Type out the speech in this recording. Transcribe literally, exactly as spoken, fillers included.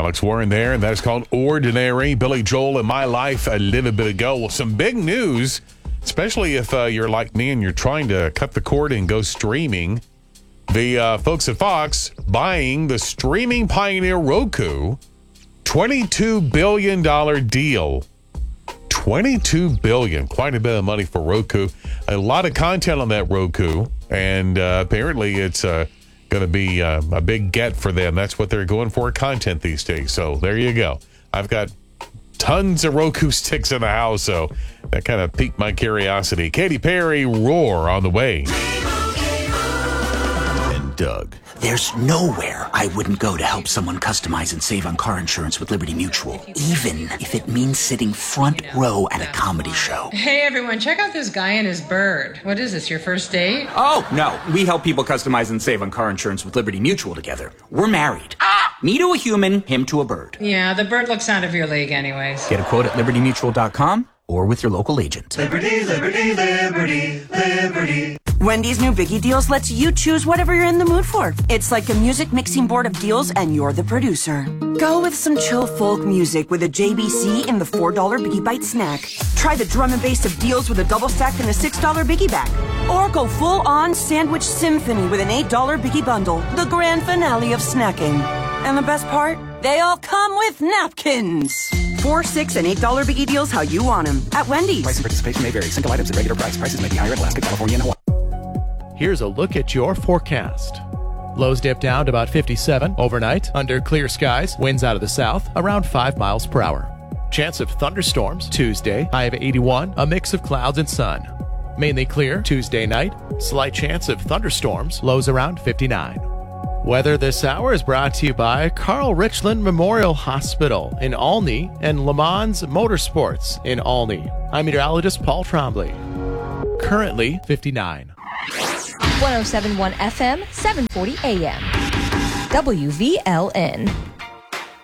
Alex Warren there, and that's called Ordinary. Billy Joel in My Life a little bit ago. Well, some big news, especially if uh, you're like me and you're trying to cut the cord and go streaming. The uh, folks at Fox buying the streaming pioneer Roku, twenty-two billion dollars deal. twenty-two billion dollars, quite a bit of money for Roku. A lot of content on that Roku, and uh, apparently it's uh, going to be uh, a big get for them. That's what they're going for, content these days. So there you go. I've got tons of Roku sticks in the house, so that kind of piqued my curiosity. Katy Perry, Roar on the way. And Doug. There's nowhere I wouldn't go to help someone customize and save on car insurance with Liberty Mutual, even if it means sitting front row at a comedy show. Hey, everyone, check out this guy and his bird. What is this, your first date? Oh, no. We help people customize and save on car insurance with Liberty Mutual together. We're married. Ah! Me to a human, him to a bird. Yeah, the bird looks out of your league anyways. Get a quote at liberty mutual dot com or with your local agent. Liberty, liberty, liberty, liberty. Wendy's new Biggie Deals lets you choose whatever you're in the mood for. It's like a music mixing board of deals, and you're the producer. Go with some chill folk music with a J B C in the four dollar Biggie Bite snack. Try the drum and bass of deals with a double stack and a six dollar Biggie bag. Or go full-on sandwich symphony with an eight dollar Biggie bundle, the grand finale of snacking. And the best part? They all come with napkins. Four, six, and eight dollar Biggie Deals how you want them at Wendy's. Price and participation may vary. Single items at regular price. Prices may be higher in Alaska, California, and Hawaii. Here's a look at your forecast. Lows dip down to about fifty-seven overnight. Under clear skies, winds out of the south, around five miles per hour. Chance of thunderstorms Tuesday, high of eighty-one, a mix of clouds and sun. Mainly clear Tuesday night, slight chance of thunderstorms, lows around fifty-nine. Weather this hour is brought to you by Carl Richland Memorial Hospital in Olney and Le Mans Motorsports in Olney. I'm meteorologist Paul Trombley. Currently fifty-nine. one oh seven point one F M, seven forty A M. W V L N.